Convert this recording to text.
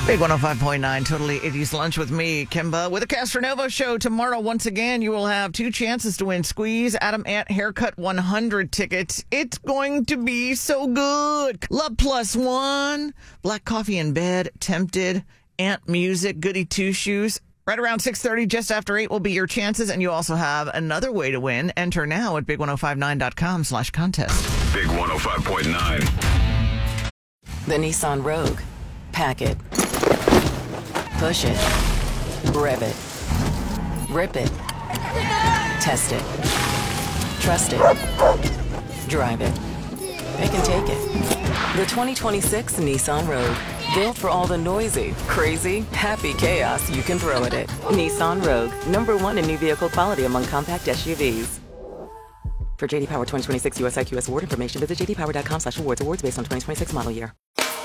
Big 105.9, Totally 80s Lunch with me, Kimba. With the Castronovo Show tomorrow, once again, you will have two chances to win Squeeze, Adam Ant Haircut 100 tickets. It's going to be so good. Love Plus One, Black Coffee in Bed, Tempted, Ant Music, Goody Two Shoes. Right around 6:30, just after 8 will be your chances, and you also have another way to win. Enter now at big1059.com/contest. Big 105.9. The Nissan Rogue. Pack it. Push it. Rev it. Rip it. Test it. Trust it. Drive it. They can take it. The 2026 Nissan Rogue. Built for all the noisy, crazy, happy chaos you can throw at it. Nissan Rogue. #1 in new vehicle quality among compact SUVs. For JD Power 2026 US IQS award information, visit jdpower.com/awards. Awards based on 2026 model year.